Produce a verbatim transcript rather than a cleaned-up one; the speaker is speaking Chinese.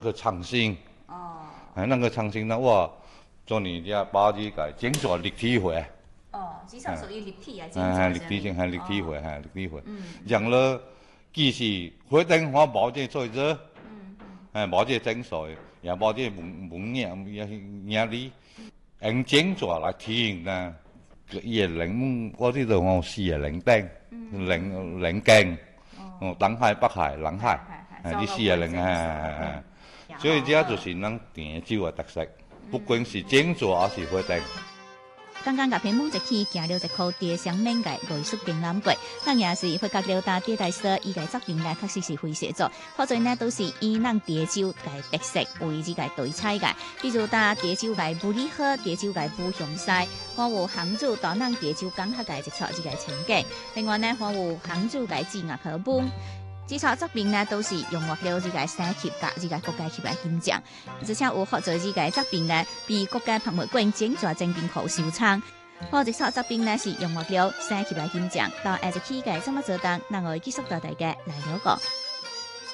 個創新。哦。誒，那個創新呢，我做你啲把啲個整做立體化。 哦，至少屬於立體嘅整做。係立體性係立體化，係立體化。嗯。讓了技術會等我冇啲做咗。嗯嗯。誒，冇啲整數，也冇啲門門眼壓力，用整做來體驗呢。也零，我知道我四啊零丁，零零勁，哦，東海北海南海，係啲四啊零啊，所以這就是咱汴州嘅特色，不管是整座還是火燈。 剛剛甲偏門一起行了一塊茶香麵嘅藝術展覽館，咱也是會甲劉大地大師伊個作品呢，確實是非常多，好多呢都是以咱潮州嘅特色為呢個對彩嘅，比如打潮州嘅布里河、潮州嘅布香西，還有杭州到咱潮州港客嘅一撮呢個情景，另外呢還有杭州嘅字額課本。這套作品呢，都是榮獲了這個省級甲這個國家級嘅金獎，而且有好多這個作品呢，被國家博物館整座精品庫收藏。我這套作品呢，是榮獲了省級嘅金獎，到下一期嘅節目做檔，咱會繼續帶大家來了解。